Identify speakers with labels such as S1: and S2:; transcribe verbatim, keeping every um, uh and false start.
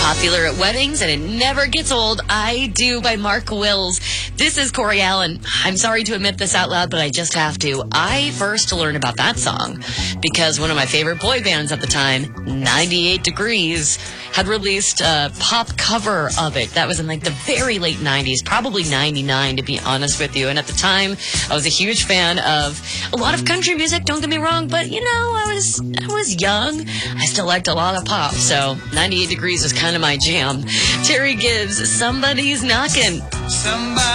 S1: Popular at weddings, and it never gets old. I Do by Mark Wills. This is Corey Allen. I'm sorry to admit this out loud, but I just have to. I first learned about that song because one of my favorite boy bands at the time, ninety-eight degrees, had released a pop cover of it. That was in like the very late nineties, probably ninety-nine to be honest with you. And at the time, I was a huge fan of a lot of country music, don't get me wrong, but you know, I was I was young. I still liked a lot of pop, so ninety-eight degrees was kind of my jam. Terry Gibbs, Somebody's Knocking.
S2: Somebody